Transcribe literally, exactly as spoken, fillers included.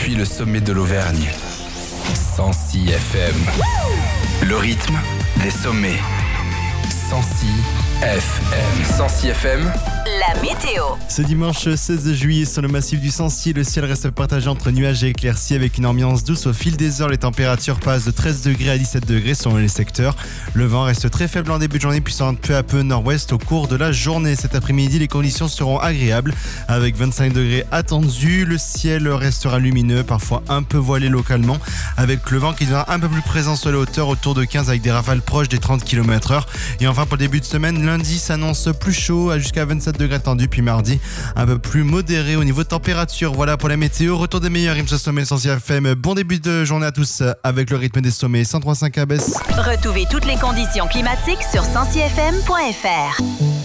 depuis le sommet de l'Auvergne. cent six F M. Le rythme des sommets. cent six F M. cent six F M. La météo. Ce dimanche seize juillet, sur le massif du Sancy, le ciel reste partagé entre nuages et éclaircies avec une ambiance douce. Au fil des heures, les températures passent de treize degrés à dix-sept degrés selon les secteurs. Le vent reste très faible en début de journée, puis s'oriente peu à peu nord-ouest au cours de la journée. Cet après-midi, les conditions seront agréables avec vingt-cinq degrés attendus. Le ciel restera lumineux, parfois un peu voilé localement, avec le vent qui deviendra un peu plus présent sur les hauteurs, autour de quinze avec des rafales proches des trente kilomètres heure. Et enfin, pour le début de semaine, lundi s'annonce plus chaud à jusqu'à vingt-sept degrés attendus, puis mardi un peu plus modéré au niveau de température. Voilà pour la météo. Retour des meilleurs rimes ce sommet cent six F M. Bon début de journée à tous avec le rythme des sommets. cent trois virgule cinq à Besse. Retrouvez toutes les conditions climatiques sur cent six F M point F R.